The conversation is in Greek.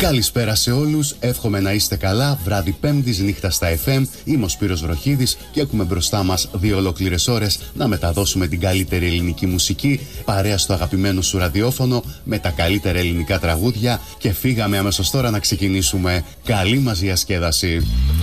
Καλησπέρα σε όλους, εύχομαι να είστε καλά. Βράδυ Πέμπτης, νύχτα στα FM. Είμαι ο Σπύρος Βροχίδης και έχουμε μπροστά μας 2 ολόκληρες ώρες να μεταδώσουμε την καλύτερη ελληνική μουσική, παρέα στο αγαπημένο σου ραδιόφωνο, με τα καλύτερα ελληνικά τραγούδια. Και φύγαμε αμέσως τώρα να ξεκινήσουμε. Καλή μας διασκέδαση.